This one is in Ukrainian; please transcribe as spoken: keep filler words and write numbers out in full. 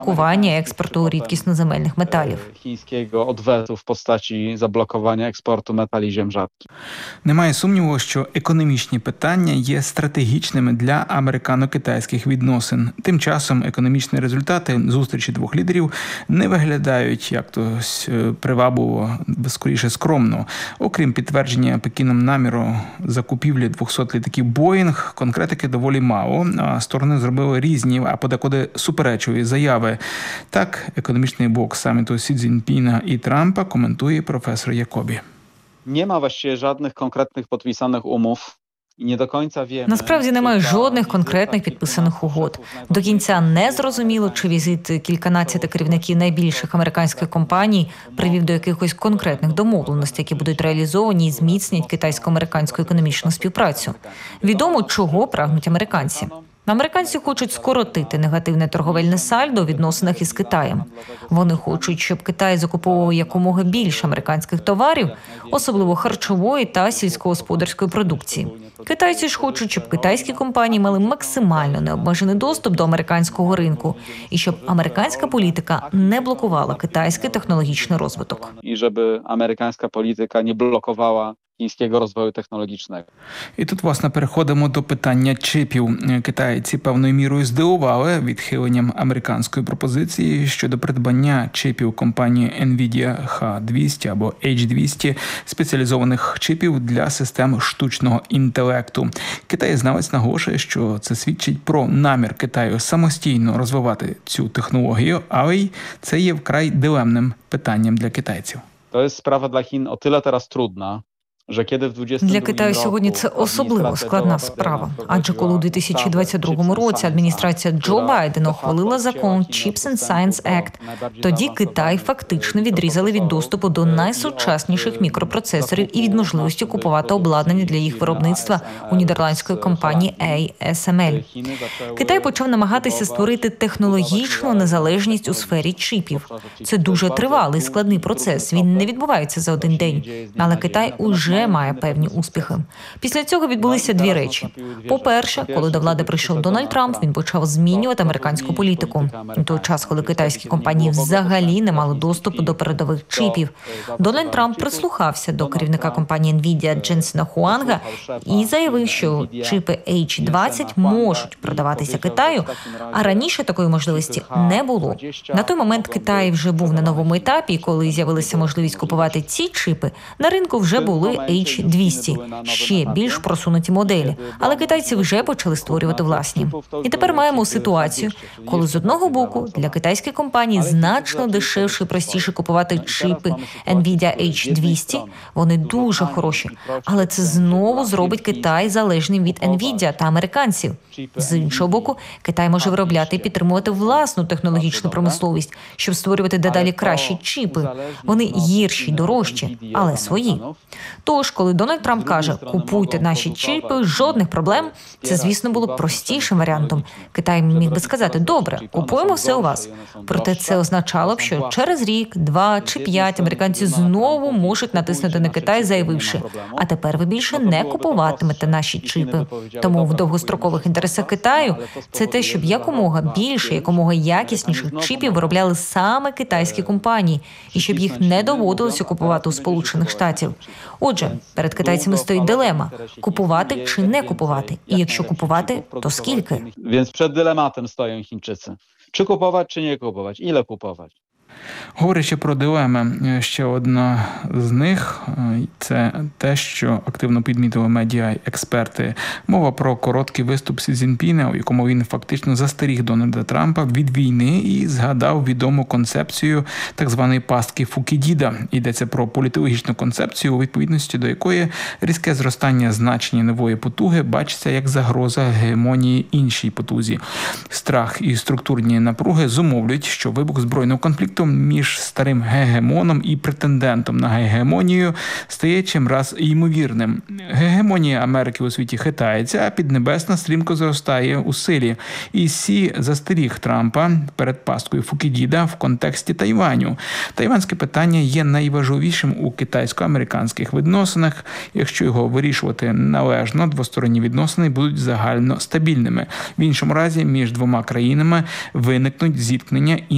блокування експорту рідкісноземельних металів. Chińskiego odwetu w postaci zablokowania eksportu metali ziem rzadkich. Немає сумніву, що економічні питання є стратегічними для американо-китайських відносин. Тим часом економічні результати зустрічі двох лідерів не виглядають як тось привабливо, скоріше скромно. Окрім підтвердження Пекіном наміру закупівлі двохсот літаків Боїнг, конкретики доволі мало, а сторони зробили різні, а подекуди суперечливі заяви. Так, економічний блок саміту Сі Цзіньпіна і Трампа коментує професор Якобі. Nie ma właściwie żadnych konkretnych podpisanych umów. Насправді немає жодних конкретних підписаних угод. До кінця не зрозуміло, чи візит кільканадцяти керівників найбільших американських компаній привів до якихось конкретних домовленостей, які будуть реалізовані і зміцнять китайсько-американську економічну співпрацю. Відомо, чого прагнуть американці. Американці хочуть скоротити негативне торговельне сальдо у відносинах із Китаєм. Вони хочуть, щоб Китай закуповував якомога більше американських товарів, особливо харчової та сільськогосподарської продукції. Китайці ж хочуть, щоб китайські компанії мали максимально необмежений доступ до американського ринку і щоб американська політика не блокувала китайський технологічний розвиток. І щоб американська політика не блокувала chińskiego rozwoju technologicznego. І тут, власне, переходимо до питання чипів. Китайці певною мірою здивували відхиленням американської пропозиції щодо придбання чипів компанії Nvidia Х двісті або Ейч двісті, спеціалізованих чипів для систем штучного інтелекту. Китаєзнавець наголошує, що це свідчить про намір Китаю самостійно розвивати цю технологію, але й це є вкрай дилемним питанням для китайців. To jest sprawa dla Chin o tyle teraz trudna, Для Китаю сьогодні це особливо складна справа, адже коли у дві тисячі двадцять другому році адміністрація Джо Байдена ухвалила закон Chips and Science Act, тоді Китай фактично відрізали від доступу до найсучасніших мікропроцесорів і від можливості купувати обладнання для їх виробництва у нідерландської компанії ей ес ем ель. Китай почав намагатися створити технологічну незалежність у сфері чипів. Це дуже тривалий, складний процес, він не відбувається за один день, але Китай уже має певні успіхи. Після цього відбулися дві речі. По-перше, коли до влади прийшов Дональд Трамп, він почав змінювати американську політику. У той час, коли китайські компанії взагалі не мали доступу до передових чипів, Дональд Трамп прислухався до керівника компанії Nvidia Дженсена Хуанга і заявив, що чипи Ейч двадцять можуть продаватися Китаю, а раніше такої можливості не було. На той момент Китай вже був на новому етапі, і коли з'явилася можливість купувати ці чипи, на ринку вже були Ейч двісті, ще більш просунуті моделі, але китайці вже почали створювати власні. І тепер маємо ситуацію, коли з одного боку для китайських компаній значно дешевше і простіше купувати чипи Nvidia Ейч двісті, вони дуже хороші, але це знову зробить Китай залежним від Nvidia та американців. З іншого боку, Китай може виробляти і підтримувати власну технологічну промисловість, щоб створювати дедалі кращі чипи. Вони гірші, дорожчі, але свої. Тож, коли Дональд Трамп каже «купуйте наші чипи, жодних проблем», це, звісно, було б простішим варіантом. Китай міг би сказати «добре, купуємо все у вас». Проте це означало б, що через рік, два чи п'ять американці знову можуть натиснути на Китай, заявивши «а тепер ви більше не купуватимете наші чипи». Тому в довгострокових інтересах Китаю це те, щоб якомога більше, якомога якісніших чипів виробляли саме китайські компанії, і щоб їх не доводилося купувати у Сполучених Штатів. Отже, перед китайцями стоїть дилема – купувати чи не купувати. І якщо купувати, то скільки? Więc przed dylematem stoją Chińczycy. Czy kupować, czy nie kupować? Ile kupować? Говорячи про дилеми, ще одна з них – це те, що активно підмітили медіа-експерти. Мова про короткий виступ Сі Цзіньпіна, у якому він фактично застеріг Дональда Трампа від війни і згадав відому концепцію так званої пастки Фукідіда. Йдеться про політологічну концепцію, у відповідності до якої різке зростання значення нової потуги бачиться як загроза гегемонії іншій потузі. Страх і структурні напруги зумовлюють, що вибух збройного конфлікту між старим гегемоном і претендентом на гегемонію стає чимраз ймовірним. Гегемонія Америки у світі хитається, а Піднебесна стрімко зростає у силі. І Сі застеріг Трампа перед пасткою Фукідіда в контексті Тайваню. Тайванське питання є найважливішим у китайсько-американських відносинах. Якщо його вирішувати належно, двосторонні відносини будуть загально стабільними. В іншому разі між двома країнами виникнуть зіткнення і